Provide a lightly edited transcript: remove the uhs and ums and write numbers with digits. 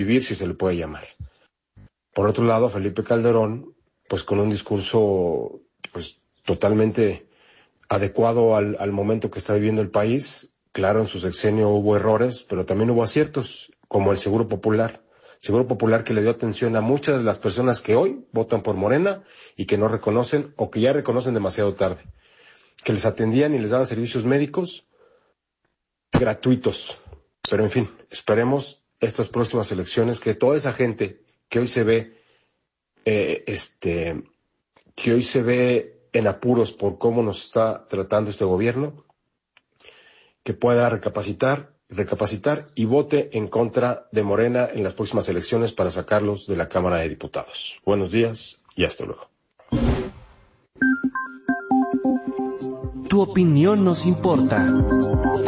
vivir, si se le puede llamar. Por otro lado, Felipe Calderón, pues con un discurso pues totalmente adecuado al momento que está viviendo el país. Claro, en su sexenio hubo errores, pero también hubo aciertos, como el Seguro Popular. Seguro Popular que le dio atención a muchas de las personas que hoy votan por Morena y que no reconocen o que ya reconocen demasiado tarde. Que les atendían y les daban servicios médicos gratuitos. Pero en fin, esperemos estas próximas elecciones que toda esa gente que hoy se ve que hoy se ve en apuros por cómo nos está tratando este gobierno, que pueda recapacitar y vote en contra de Morena en las próximas elecciones para sacarlos de la Cámara de Diputados. Buenos días y hasta luego. Tu opinión nos importa.